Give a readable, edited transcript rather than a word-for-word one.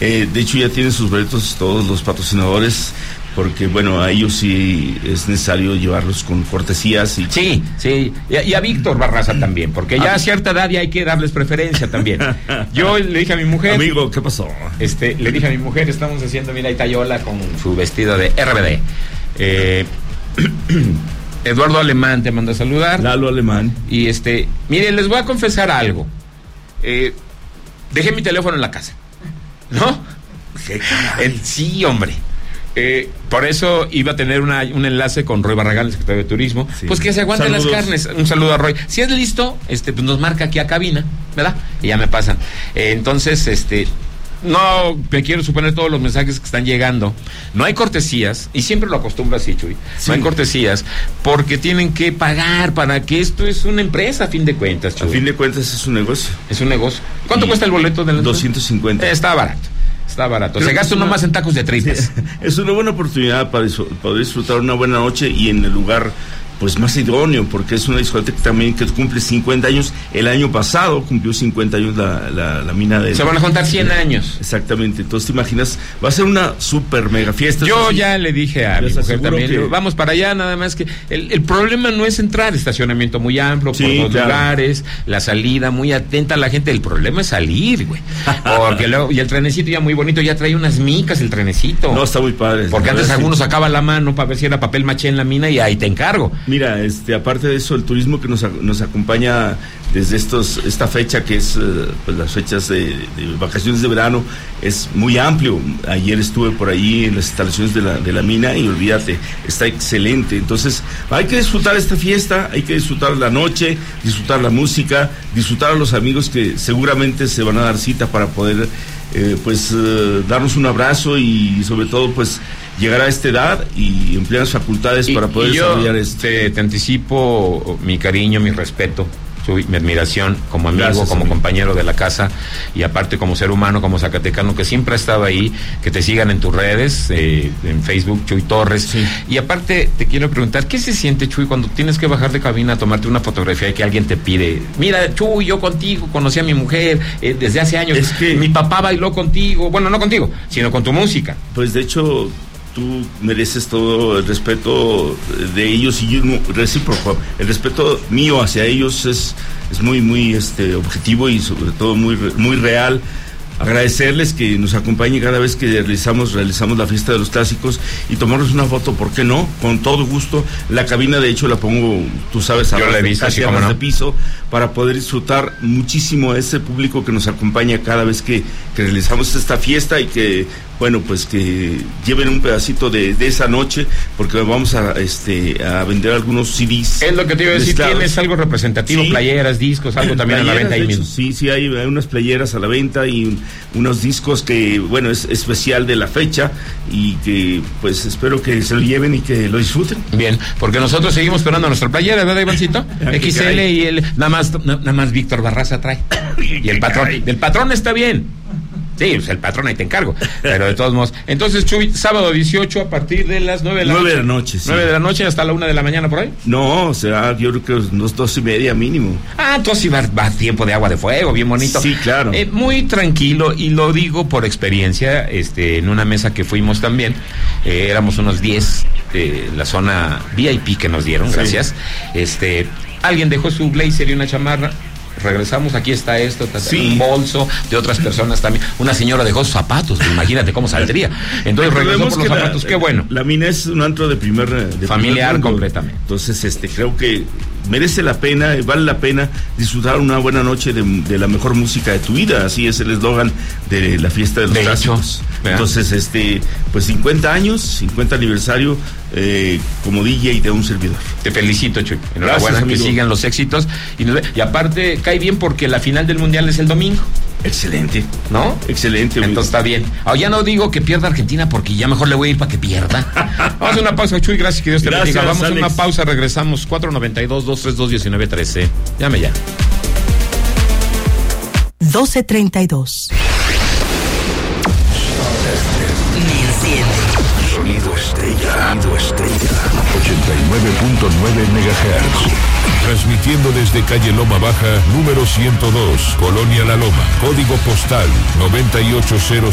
De hecho, ya tienen sus boletos todos los patrocinadores, porque bueno, a ellos sí es necesario llevarlos con cortesías. Sí, y a Víctor Barraza también, porque ya a cierta edad ya hay que darles preferencia también. Yo le dije a mi mujer... Amigo, ¿qué pasó? Le dije a mi mujer, estamos haciendo, mira, ahí está Yola con su vestido de RBD. Eduardo Alemán te manda a saludar. Lalo Alemán. Y miren, les voy a confesar algo. Dejé mi teléfono en la casa, ¿no? Sí, hombre. Por eso iba a tener un enlace con Roy Barragán, el secretario de Turismo. Sí. Pues que se aguanten las carnes. Un saludo a Roy. Si es listo, pues nos marca aquí a cabina, ¿verdad? Y ya me pasan. Entonces, no me quiero suponer todos los mensajes que están llegando. No hay cortesías, y siempre lo acostumbro así, Chuy. Sí. No hay cortesías, porque tienen que pagar para que esto es una empresa, a fin de cuentas, Chuy. A fin de cuentas es un negocio. Es un negocio. ¿Cuánto cuesta el boleto del 250. Está barato. Está barato. Se gasta uno más en tacos de tripas. Es una buena oportunidad para poder disfrutar una buena noche y en el lugar pues más idóneo, porque es una discoteca también que cumple 50 años. El año pasado cumplió 50 años la mina de... Se van a juntar 100 años. Exactamente. Entonces te imaginas, va a ser una super mega fiesta. Yo ya le dije a mi mujer también, vamos para allá, nada más que el problema no es entrar, estacionamiento muy amplio, por dos lugares, la salida muy atenta a la gente. El problema es salir, güey. Porque luego, y el trenecito ya muy bonito, ya trae unas micas el trenecito. No, está muy padre. Porque antes algunos sacaba la mano para ver si era papel maché en la mina y ahí te encargo. Mira, aparte de eso, el turismo que nos acompaña desde esta fecha, que es pues las fechas de vacaciones de verano, es muy amplio. Ayer estuve por ahí en las instalaciones de la mina y olvídate, está excelente. Entonces, hay que disfrutar esta fiesta, hay que disfrutar la noche, disfrutar la música, disfrutar a los amigos que seguramente se van a dar cita para poder darnos un abrazo y sobre todo pues llegar a esta edad y emplear las facultades para poder desarrollar esto. Te anticipo mi cariño, mi respeto, mi admiración como amigo, gracias, como compañero de la casa, y aparte como ser humano, como zacatecano que siempre ha estado ahí. Que te sigan en tus redes, en Facebook, Chuy Torres. Sí. Y aparte te quiero preguntar, ¿qué se siente, Chuy, cuando tienes que bajar de cabina a tomarte una fotografía y que alguien te pide, mira, Chuy, yo contigo conocí a mi mujer desde hace años, es que mi papá bailó contigo, bueno, no contigo, sino con tu música? Pues de hecho tú mereces todo el respeto de ellos y yo recíproco. El respeto mío hacia ellos es muy muy objetivo y sobre todo muy muy real. Agradecerles que nos acompañen cada vez que realizamos la fiesta de los clásicos y tomarnos una foto, ¿por qué no? Con todo gusto. La cabina, de hecho, la pongo, tú sabes, a ras de piso, para poder disfrutar muchísimo a ese público que nos acompaña cada vez que realizamos esta fiesta, y que, bueno, pues que lleven un pedacito de esa noche, porque vamos a vender algunos CDs. Es lo que te iba a decir, ¿tienes algo representativo? Sí. Playeras, discos, algo también a la venta ahí mismo. Sí, hay unas playeras a la venta y unos discos que, bueno, es especial de la fecha, y que pues espero que se lo lleven y que lo disfruten. Bien, porque nosotros seguimos esperando nuestra playera, ¿verdad, Ivancito? XL y nada más Víctor Barraza trae. Y el patrón está bien. Sí, pues el patrón ahí te encargo, pero de todos modos. Entonces, Chuy, sábado 18 a partir de las 9 de la noche. 9 de la noche, sí. 9 de la noche hasta la 1 de la mañana, ¿por ahí? No, será, yo creo que unos 2:30 mínimo. Entonces sí va tiempo de agua de fuego, bien bonito. Sí, claro. Muy tranquilo, y lo digo por experiencia, en una mesa que fuimos también, éramos unos 10, la zona VIP que nos dieron, gracias. Alguien dejó su blazer y una chamarra. Regresamos, aquí está esto, un bolso de otras personas también. Una señora dejó sus zapatos, imagínate cómo saldría. Entonces regresó por los zapatos, qué bueno. La mina es un antro de familiar completamente. Entonces, creo que merece la pena, vale la pena disfrutar una buena noche de la mejor música de tu vida. Así es el eslogan de la fiesta de los clásicos. Entonces, pues 50 años, 50 aniversario como DJ de un servidor. Te felicito, Chuy. Enhorabuena, que sigan los éxitos. Y aparte, cae bien porque la final del Mundial es el domingo. Excelente. ¿No? Excelente. Entonces está bien. Ya no digo que pierda Argentina, porque ya mejor le voy a ir para que pierda. Vamos a una pausa, Chuy, gracias, que Dios te bendiga. Vamos a una pausa, regresamos. 492-232-1913. Llame ya. 12:32. Sonido Estrella. 89.9 MHz. Transmitiendo desde calle Loma Baja, número 102, Colonia La Loma. Código postal 980.